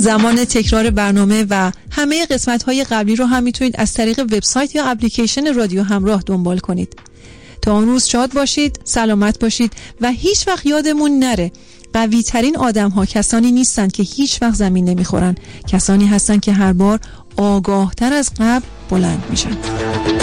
زمان تکرار برنامه و همه قسمت‌های قبلی رو هم میتونید از طریق وبسایت یا اپلیکیشن رادیو همراه دنبال کنید. تا اون روز شاد باشید، سلامت باشید و هیچ وقت یادمون نره قوی ترین آدم ها کسانی نیستن که هیچ وقت زمین نمیخورن، کسانی هستن که هر بار آگاه تر از قبل بلند میشن.